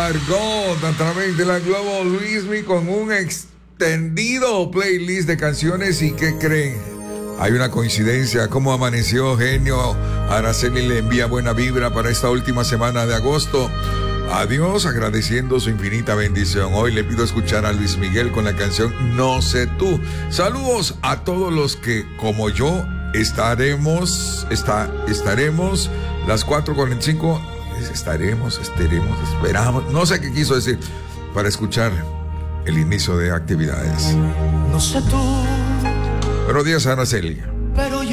Margot a través de la Globo Luismi con un extendido playlist de canciones. ¿Y qué creen? Hay una coincidencia. ¿Cómo amaneció, genio? Araceli le envía buena vibra para esta última semana de agosto. A Dios agradeciendo su infinita bendición. Hoy le pido escuchar a Luis Miguel con la canción No sé tú. Saludos a todos los que, como yo, estaremos las 4:45. Esperamos, no sé qué quiso decir, para escuchar el inicio de actividades. No sé tú, Buenos días, Araceli. pero